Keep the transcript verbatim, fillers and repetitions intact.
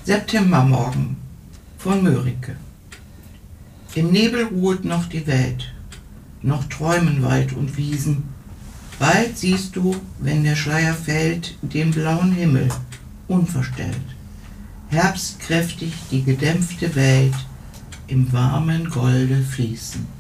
Septembermorgen von Mörike. Im Nebel ruhet noch die Welt, noch träumen Wald und Wiesen. Bald siehst du, wenn der Schleier fällt, den blauen Himmel, unverstellt. Herbstkräftig die gedämpfte Welt im warmen Golde fließen.